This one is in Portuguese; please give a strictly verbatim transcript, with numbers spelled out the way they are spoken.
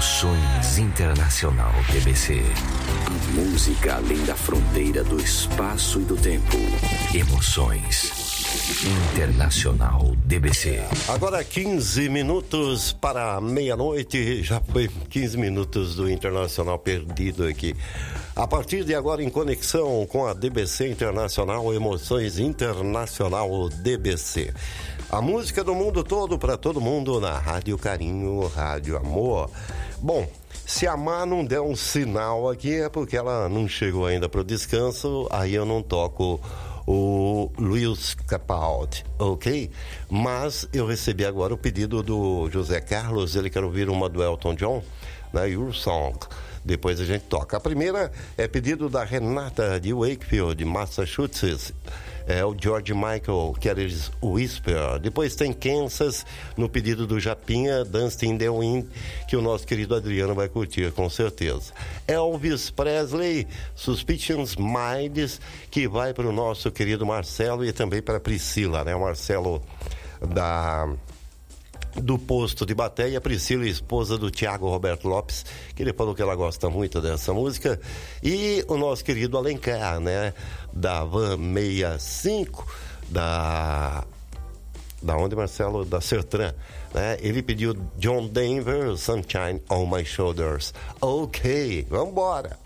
Emoções Internacional D B C. A música além da fronteira do espaço e do tempo. Emoções Internacional D B C. Agora quinze minutos para meia-noite. Já foi quinze minutos do Internacional perdido aqui. A partir de agora, em conexão com a D B C Internacional, Emoções Internacional D B C. A música do mundo todo para todo mundo na Rádio Carinho, Rádio Amor. Bom, se a Má não der um sinal aqui é porque ela não chegou ainda para o descanso, aí eu não toco o Luiz Capaldi, ok? Mas eu recebi agora o pedido do José Carlos, ele quer ouvir uma do Elton John, né? Your Song. Depois a gente toca. A primeira é pedido da Renata de Wakefield, Massachusetts. É o George Michael, que era Whisper. Depois tem Kansas, no pedido do Japinha, Dance in the Wind, que o nosso querido Adriano vai curtir, com certeza. Elvis Presley, Suspicions Minds, que vai para o nosso querido Marcelo e também para a Priscila, né? O Marcelo da... do posto de Baté, e a Priscila, esposa do Thiago Roberto Lopes, que ele falou que ela gosta muito dessa música, e o nosso querido Alencar, né, da Van sessenta e cinco, da da onde, Marcelo? Da Sertran, né? Ele pediu John Denver, Sunshine on My Shoulders. Ok, vambora!